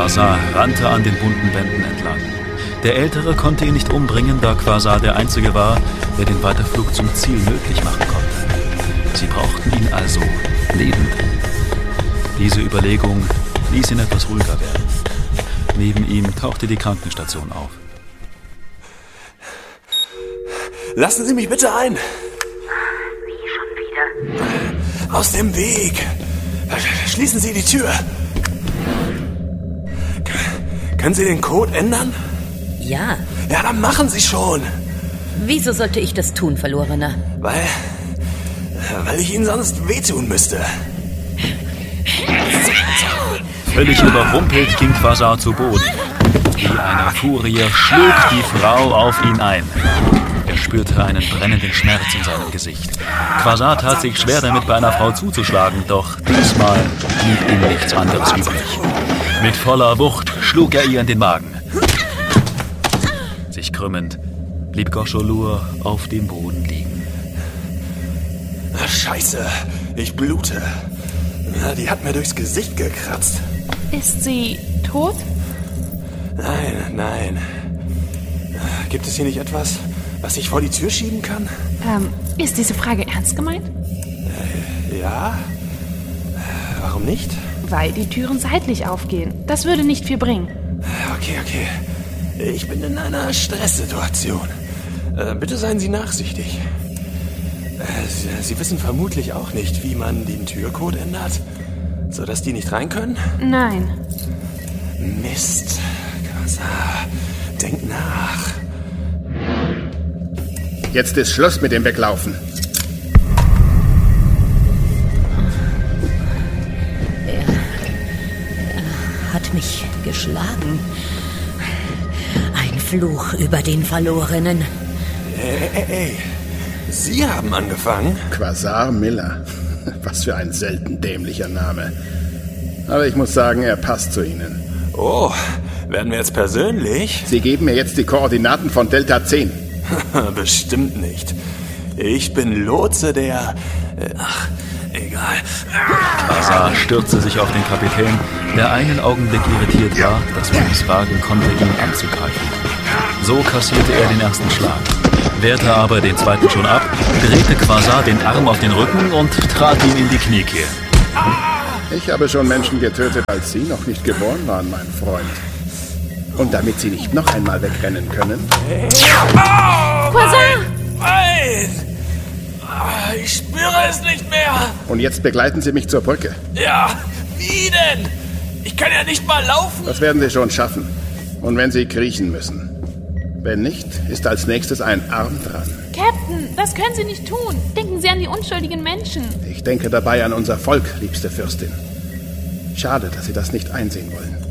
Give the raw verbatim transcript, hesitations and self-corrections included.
Quasar rannte an den bunten Wänden entlang. Der Ältere konnte ihn nicht umbringen, da Quasar der Einzige war, der den Weiterflug zum Ziel möglich machen konnte. Sie brauchten ihn also lebend. Diese Überlegung ließ ihn etwas ruhiger werden. Neben ihm tauchte die Krankenstation auf. Lassen Sie mich bitte ein. Wie schon wieder? Aus dem Weg. Schließen Sie die Tür. Können Sie den Code ändern? Ja. Ja, dann machen Sie schon. Wieso sollte ich das tun, Verlorener? Weil... Weil ich Ihnen sonst wehtun müsste. Völlig überrumpelt ging Quasar zu Boden. Wie eine Furie schlug die Frau auf ihn ein. Er spürte einen brennenden Schmerz in seinem Gesicht. Quasar tat sich schwer damit, bei einer Frau zuzuschlagen, doch diesmal blieb ihm nichts anderes übrig. Mit voller Wucht schlug er ihr in den Magen. Sich krümmend blieb Gauchelur auf dem Boden liegen. Scheiße, ich blute. Die hat mir durchs Gesicht gekratzt. Ist sie tot? Nein, nein. Gibt es hier nicht etwas, was ich vor die Tür schieben kann? Ähm, ist diese Frage ernst gemeint? Äh, ja. Warum nicht? Weil die Türen seitlich aufgehen. Das würde nicht viel bringen. Okay, okay. Ich bin in einer Stresssituation. Äh, bitte seien Sie nachsichtig. Äh, Sie, Sie wissen vermutlich auch nicht, wie man den Türcode ändert, sodass die nicht rein können? Nein. Mist. Quasar, denk nach. Jetzt ist Schluss mit dem Weglaufen. Er, er hat mich geschlagen. Ein Fluch über den Verlorenen. Ey, ey, ey. Sie haben angefangen? Quasar Miller. Was für ein selten dämlicher Name. Aber ich muss sagen, er passt zu Ihnen. Oh, werden wir jetzt persönlich? Sie geben mir jetzt die Koordinaten von Delta zehn. Bestimmt nicht. Ich bin Lotse der... Ach, egal. Quasar stürzte sich auf den Kapitän, der einen Augenblick irritiert war, dass man es wagen konnte, ihn anzugreifen. So kassierte er den ersten Schlag. Wehrte aber den zweiten schon ab, drehte Quasar den Arm auf den Rücken und trat ihn in die Kniekehle. Ich habe schon Menschen getötet, als Sie noch nicht geboren waren, mein Freund. Und damit Sie nicht noch einmal wegrennen können... Quasar! Nein! Ich spüre es nicht mehr. Und jetzt begleiten Sie mich zur Brücke. Ja, wie denn? Ich kann ja nicht mal laufen. Das werden Sie schon schaffen. Und wenn Sie kriechen müssen. Wenn nicht, ist als nächstes ein Arm dran. Captain, das können Sie nicht tun. Denken Sie an die unschuldigen Menschen. Ich denke dabei an unser Volk, liebste Fürstin. Schade, dass Sie das nicht einsehen wollen.